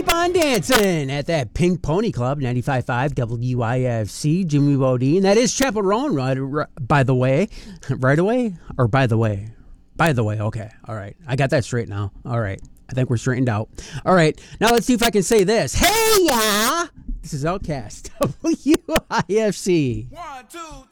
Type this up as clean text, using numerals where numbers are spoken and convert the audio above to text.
keep on dancing at that Pink Pony Club, 95.5 WIFC, Jimmy Bodine. That is Chapel Roan, by the way. Right away? Or by the way? By the way, okay. All right. I got that straight now. All right. I think we're straightened out. All right. Now let's see if I can say this. Hey, ya! This is Outcast, WIFC. 1, 2,